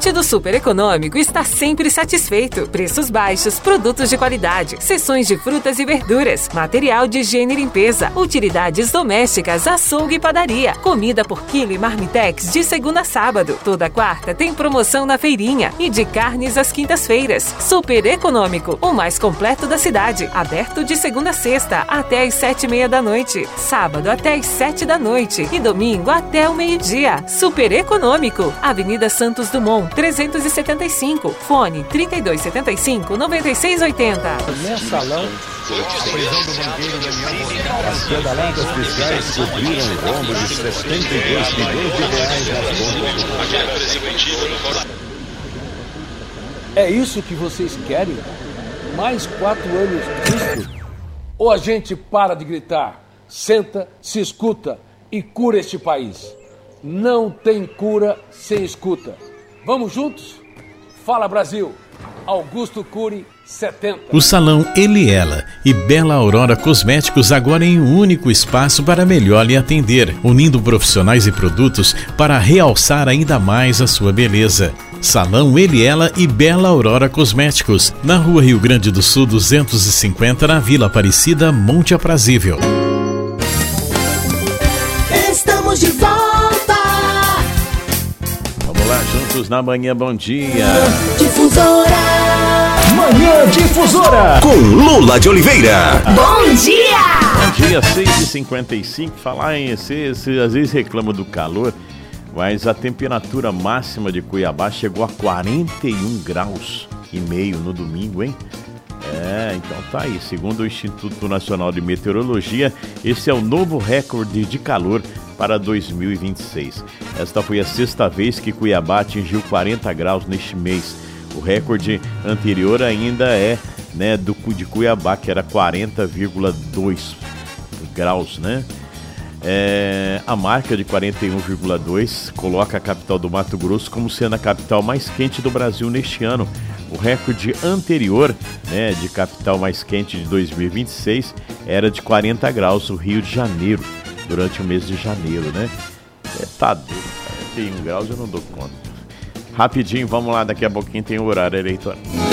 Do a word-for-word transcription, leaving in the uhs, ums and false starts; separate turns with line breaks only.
cliente do Super Econômico está sempre satisfeito. Preços baixos, produtos de qualidade, seções de frutas e verduras, material de higiene e limpeza, utilidades domésticas, açougue e padaria, comida por quilo e marmitex de segunda a sábado. Toda quarta tem promoção na feirinha e de carnes às quintas-feiras. Super Econômico, o mais completo da cidade. Aberto de segunda a sexta até às sete e meia da noite. Sábado até às sete da noite e domingo até o meio-dia. Super Econômico, Avenida Santos Dumont, trezentos e setenta e cinco. Fone trinta e dois setenta e cinco, noventa e seis oitenta.
Mensalão, a prisão do banqueiro Daniel. As pedaladas fiscais cobriram o rombo de setenta e dois milhões de reais nas contas.
É isso que vocês querem? Mais quatro anos disso? Ou a gente para de gritar, senta, se escuta e cura este país? Não tem cura sem escuta. Vamos juntos? Fala Brasil! Augusto Cury, setenta.
O Salão Ele e Ela e Bela Aurora Cosméticos agora em um único espaço para melhor lhe atender, unindo profissionais e produtos para realçar ainda mais a sua beleza. Salão Ele e Ela e Bela Aurora Cosméticos, na Rua Rio Grande do Sul duzentos e cinquenta, na Vila Aparecida, Monte Aprazível.
Estamos de volta.
Vamos lá, juntos na Manhã Bom Dia.
Difusora.
Manhã Difusora com Lula de Oliveira.
Bom dia.
Bom dia, seis e cinquenta e cinco. Falar em você, você às vezes reclama do calor, mas a temperatura máxima de Cuiabá chegou a quarenta e um graus e meio no domingo, hein? É, então tá aí. Segundo o Instituto Nacional de Meteorologia, esse é o novo recorde de calor para dois mil e vinte e seis. Esta foi a sexta vez que Cuiabá atingiu quarenta graus neste mês. O recorde anterior ainda é, né, do de Cuiabá, que era quarenta vírgula dois graus, né? É, a marca de quarenta e um vírgula dois coloca a capital do Mato Grosso como sendo a capital mais quente do Brasil neste ano. O recorde anterior, né, de capital mais quente de dois mil e vinte e seis era de quarenta graus, o Rio de Janeiro, durante o mês de janeiro, né? É, tá doido, quarenta e um graus eu não dou conta. Rapidinho, vamos lá, daqui a pouquinho tem o horário eleitoral.